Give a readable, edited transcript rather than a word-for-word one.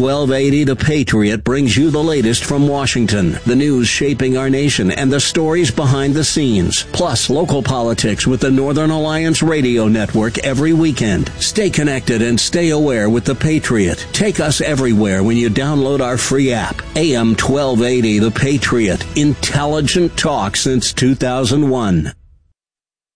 1280 The Patriot brings you the latest from Washington, the news shaping our nation, and the stories behind the scenes, plus local politics with the Northern Alliance Radio Network every weekend. Stay connected and stay aware with The Patriot. Take us everywhere when you download our free app. AM 1280 The Patriot. Intelligent talk since 2001.